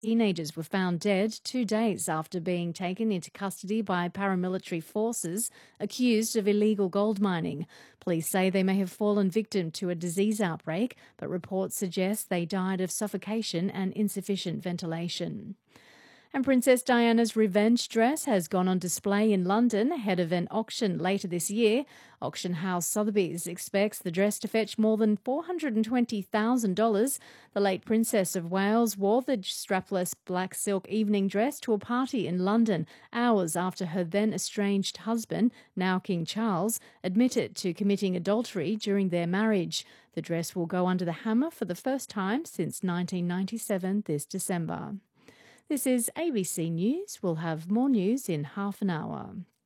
Teenagers were found dead 2 days after being taken into custody by paramilitary forces accused of illegal gold mining. Police say they may have fallen victim to a disease outbreak, but reports suggest they died of suffocation and insufficient ventilation. And Princess Diana's revenge dress has gone on display in London ahead of an auction later this year. Auction house Sotheby's expects the dress to fetch more than $420,000. The late Princess of Wales wore the strapless black silk evening dress to a party in London hours after her then estranged husband, now King Charles, admitted to committing adultery during their marriage. The dress will go under the hammer for the first time since 1997 this December. This is ABC News. We'll have more news in half an hour.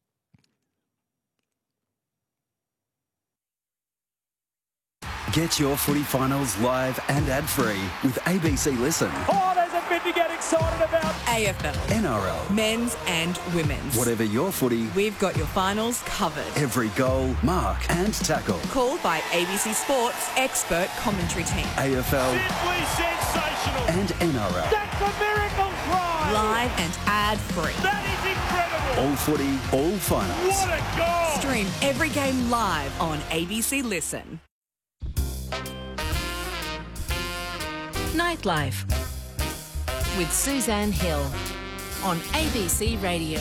Get your footy finals live and ad-free with ABC Listen. Oh, there's a bit to get excited about. AFL, NRL, men's and women's. Whatever your footy, We've got your finals covered. every goal, mark and tackle. Called by ABC Sports expert commentary team. AFL Simply sensational. and NRL. That's a miracle try. Live and ad-free. That is incredible. All footy, all finals. What a goal. Stream every game live on ABC Listen. Nightlife with Suzanne Hill on ABC Radio.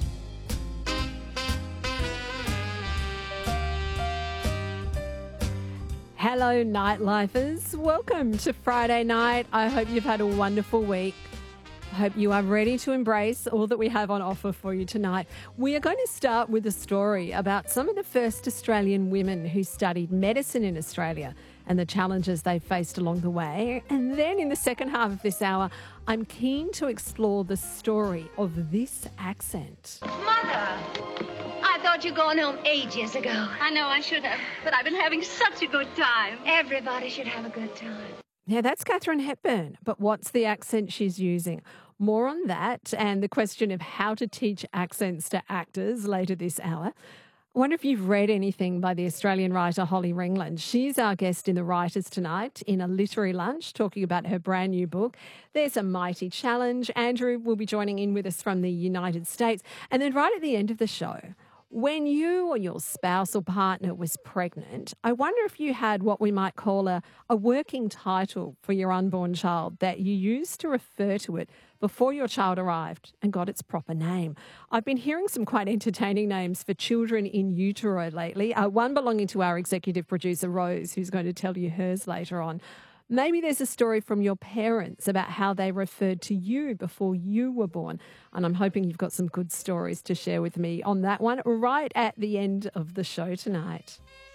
Hello, Nightlifers. Welcome to Friday night. I hope you've had a wonderful week. I hope you are ready to embrace all that we have on offer for you tonight. We are going to start with a story about some of the first Australian women who studied medicine in Australia and the challenges they faced along the way. And then in the second half of this hour, I'm keen to explore the story of this accent. Mother, I thought you'd gone home ages ago. I know I should have, but I've been having such a good time. Everybody should have a good time. Yeah, that's Katharine Hepburn. But what's the accent she's using? More on that and the question of how to teach accents to actors later this hour. I wonder if you've read anything by the Australian writer Holly Ringland. She's our guest in the Writers tonight in a literary lunch, talking about her brand new book. There's a Mighty Challenge. Andrew will be joining in with us from the United States. And then right at the end of the show, when you or your spouse or partner was pregnant, I wonder if you had what we might call a working title for your unborn child that you used to refer to it before your child arrived and got its proper name. I've been hearing some quite entertaining names for children in utero lately, one belonging to our executive producer, Rose, who's going to tell you hers later on. Maybe there's a story from your parents about how they referred to you before you were born. And I'm hoping you've got some good stories to share with me on that one right at the end of the show tonight.